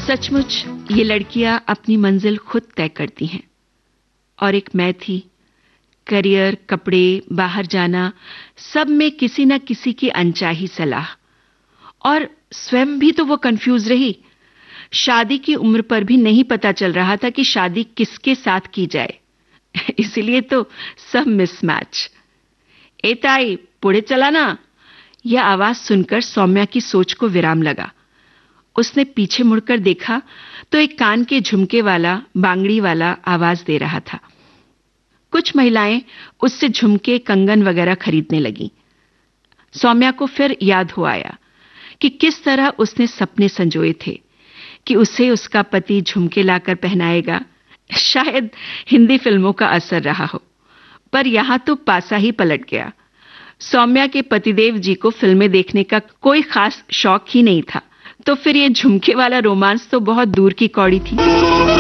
सचमुच ये लड़कियां अपनी मंजिल खुद तय करती हैं और एक मैं थी, करियर, कपड़े, बाहर जाना, सब में किसी न किसी की अनचाही सलाह। और स्वयं भी तो वो कंफ्यूज रही। शादी की उम्र पर भी नहीं पता चल रहा था कि शादी किसके साथ की जाए। इसीलिए तो सब मिसमैच। ए ताई, पुढे चला ना। यह आवाज सुनकर सौम्या की सोच को विराम लगा। उसने पीछे मुड़कर देखा तो एक कान के झुमके वाला, बांगड़ी वाला आवाज दे रहा था। कुछ महिलाएं उससे झुमके, कंगन वगैरह खरीदने लगीं। सौम्या को फिर याद हो आया कि किस तरह उसने सपने संजोए थे कि उसे उसका पति झुमके लाकर पहनाएगा। शायद हिंदी फिल्मों का असर रहा हो, पर यहां तो पासा ही पलट गया। सौम्या के पतिदेव जी को फिल्में देखने का कोई खास शौक ही नहीं था, तो फिर ये झुमके वाला रोमांस तो बहुत दूर की कौड़ी थी।